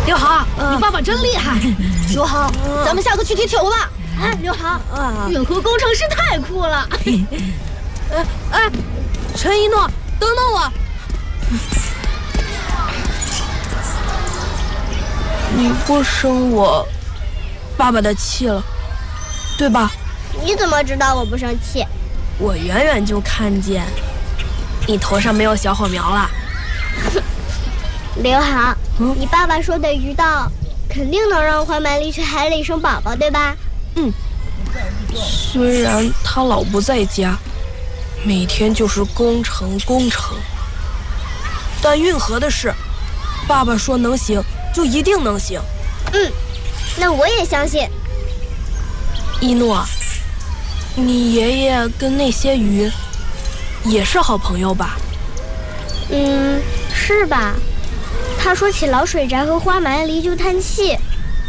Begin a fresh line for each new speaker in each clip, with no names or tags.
刘航，你爸爸真厉害！
刘航，咱们下课去踢球吧。
哎，刘航，运河工程师太酷了！
哎，陈一诺，等等我。你不生我爸爸的气了，对吧？
你怎么知道我不生气？
我远远就看见你头上没有小火苗了。
刘航，你爸爸说的鱼道肯定能让花蛮狸去海里生宝宝，对吧？
虽然他老不在家，每天就是工程，但运河的事，爸爸说能行就一定能行。
那我也相信。
一诺，你爷爷跟那些鱼也是好朋友吧？
是吧？他说起老水闸和花蛮狸就叹气。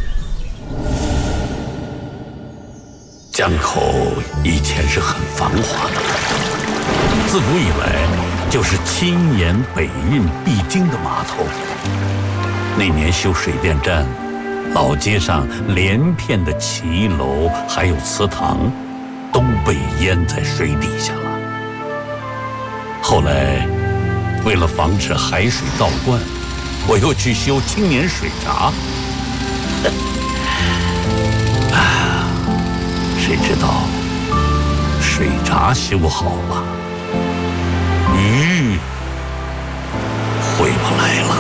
江口以前是很繁华的，自古以来就是青沿北运必经的码头。那年修水电站，老街上连片的骑楼还有祠堂都被淹在水底下了。后来为了防止海水倒灌，我又去修青年水闸。谁知道水闸修好了，鱼回不来了。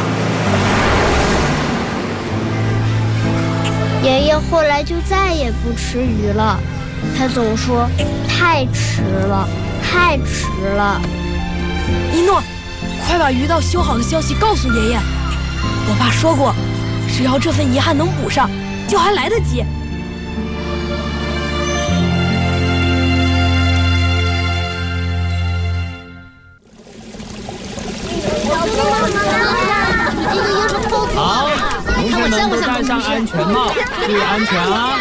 爷爷后来就再也不吃鱼了，他总说太迟了。
一诺，快把鱼道修好的消息告诉爷爷。我爸说过，只要这份遗憾能补上，就还来得及。
好，同学们都戴上安全帽，注意安全啊！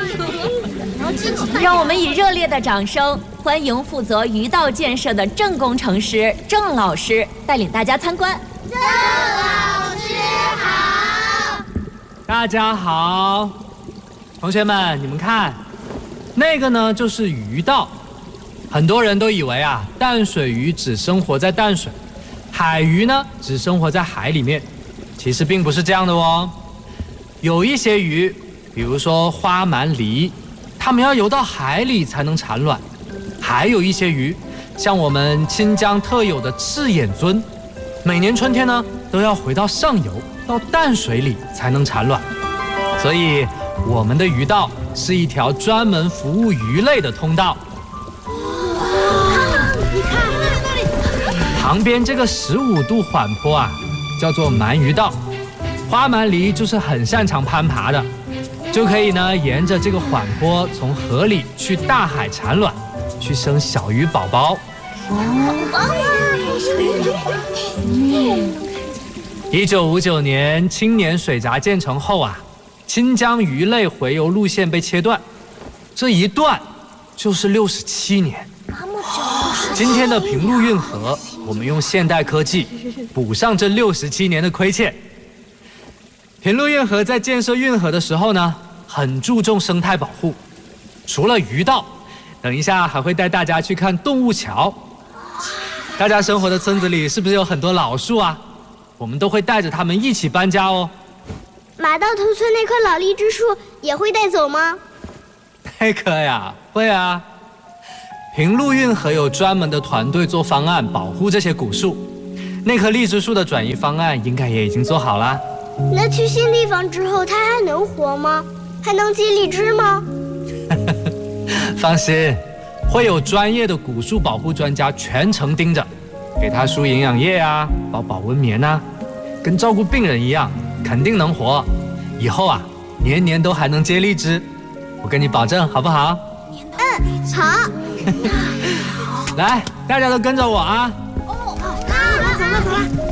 让我们以热烈的掌声欢迎负责鱼道建设的郑工程师郑老师带领大家参观。
郑老师好！
大家好，同学们，你们看，那个呢就是鱼道。很多人都以为啊，淡水鱼只生活在淡水，海鱼呢只生活在海里面。其实并不是这样的哦，有一些鱼，比如说花蛮狸，它们要游到海里才能产卵；还有一些鱼，像我们清江特有的赤眼鳟，每年春天呢都要回到上游，到淡水里才能产卵。所以，我们的鱼道是一条专门服务鱼类的通道。
你看那里，
旁边这个15度缓坡啊，叫做鳗鱼道。花蛮狸就是很擅长攀爬的，就可以呢沿着这个缓坡从河里去大海产卵，去生小鱼宝宝。1959年青年水闸建成后啊，清江鱼类洄游路线被切断，这一断就是67年。今天的平陆运河，我们用现代科技补上这67年的亏欠。平陆运河在建设运河的时候呢，很注重生态保护，除了鱼道，等一下还会带大家去看动物桥。大家生活的村子里是不是有很多老树啊？我们都会带着他们一起搬家哦。
马道头村那棵老荔枝树也会带走吗？
那棵呀，会啊。平陆运河有专门的团队做方案保护这些古树，那棵荔枝树的转移方案应该也已经做好啦。
那去新地方之后，它还能活吗？还能结荔枝吗？
放心，会有专业的古树保护专家全程盯着，给它输营养液啊，包保温棉啊，跟照顾病人一样，肯定能活。以后啊，年年都还能结荔枝，我跟你保证，好不好？
好。
来，大家都跟着我啊！
走了。